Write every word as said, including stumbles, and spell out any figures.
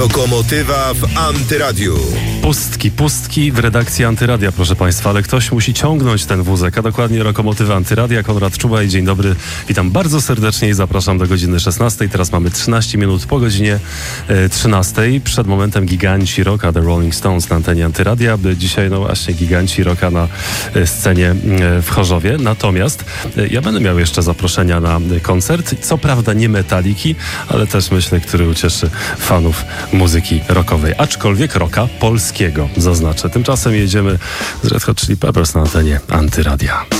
Lokomotywa w Antyradiu. Pustki, pustki w redakcji Antyradia, proszę Państwa, ale ktoś musi ciągnąć ten wózek, a dokładnie Lokomotywa Antyradia. Konrad Czuba i dzień dobry. Witam bardzo serdecznie i zapraszam do godziny szesnastej. Teraz mamy trzynaście minut po godzinie e, trzynastej. Przed momentem giganci rocka, The Rolling Stones na antenie Antyradia. Dzisiaj, no właśnie, giganci rocka na e, scenie e, w Chorzowie. Natomiast e, ja będę miał jeszcze zaproszenia na e, koncert. Co prawda nie Metaliki, ale też myślę, który ucieszy fanów muzyki rockowej, aczkolwiek rocka polskiego, zaznaczę. Tymczasem jedziemy z Red Hot Chili Peppers na antenie Antyradia.